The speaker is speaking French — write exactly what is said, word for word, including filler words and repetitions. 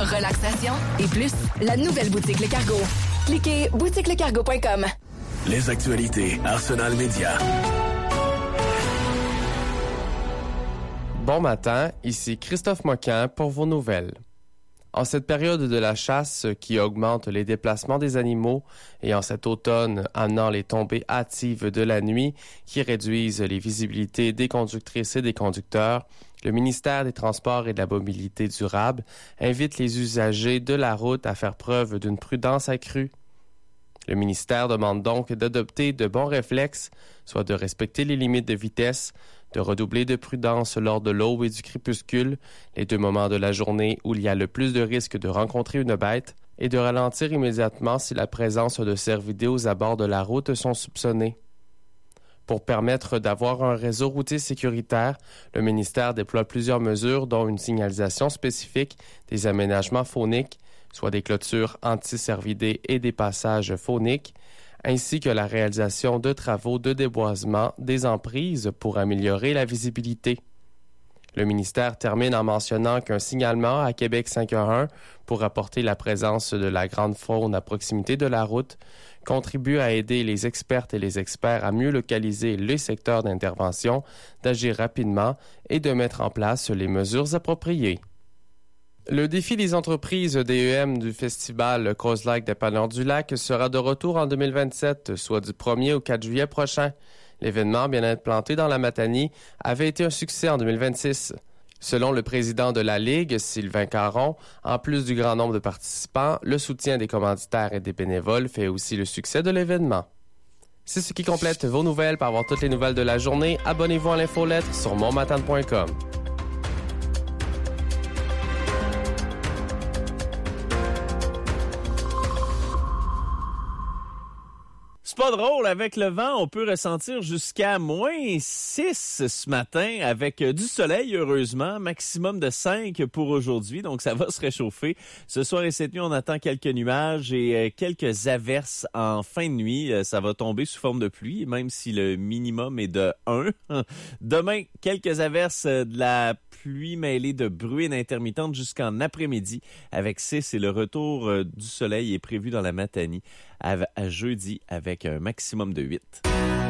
relaxation et plus, la nouvelle boutique Le Cargo. Cliquez boutique le cargo point com. Les actualités Arsenal Média. Bon matin, ici Christophe Moquin pour vos nouvelles. En cette période de la chasse qui augmente les déplacements des animaux et en cet automne amenant les tombées hâtives de la nuit qui réduisent les visibilités des conductrices et des conducteurs, le ministère des Transports et de la Mobilité durable invite les usagers de la route à faire preuve d'une prudence accrue. Le ministère demande donc d'adopter de bons réflexes, soit de respecter les limites de vitesse, de redoubler de prudence lors de l'aube et du crépuscule, les deux moments de la journée où il y a le plus de risques de rencontrer une bête, et de ralentir immédiatement si la présence de cervidés aux abords de la route sont soupçonnées. Pour permettre d'avoir un réseau routier sécuritaire, le ministère déploie plusieurs mesures dont une signalisation spécifique, des aménagements phoniques, soit des clôtures anti-cervidés et des passages phoniques, ainsi que la réalisation de travaux de déboisement des emprises pour améliorer la visibilité. Le ministère termine en mentionnant qu'un signalement à Québec cinq un un pour rapporter la présence de la grande faune à proximité de la route contribue à aider les expertes et les experts à mieux localiser les secteurs d'intervention, d'agir rapidement et de mettre en place les mesures appropriées. Le défi des entreprises D E M du festival Crozlac Dépanneur du Lac sera de retour en deux mille vingt-sept, soit du premier au quatre juillet prochain. L'événement Bien-être planté dans la Matanie avait été un succès en deux mille vingt-six. Selon le président de la Ligue, Sylvain Caron, en plus du grand nombre de participants, le soutien des commanditaires et des bénévoles fait aussi le succès de l'événement. C'est ce qui complète vos nouvelles. Pour avoir toutes les nouvelles de la journée, abonnez-vous à l'infolettre sur montmatane point com. C'est pas drôle, avec le vent, on peut ressentir jusqu'à moins six ce matin avec du soleil, heureusement, maximum de cinq pour aujourd'hui, donc ça va se réchauffer. Ce soir et cette nuit, on attend quelques nuages et quelques averses en fin de nuit. Ça va tomber sous forme de pluie, même si le minimum est de un. Demain, quelques averses, de la pluie mêlée de bruines intermittentes jusqu'en après-midi avec six et le retour du soleil est prévu dans la Matanie à, à jeudi avec un maximum de huit.